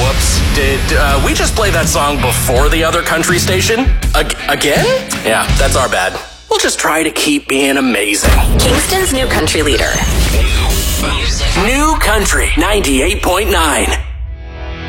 Whoops. Did we just play that song before the other country station? Again? Yeah, that's our bad. We'll just try to keep being amazing. Kingston's new country leader. New Country 98.9.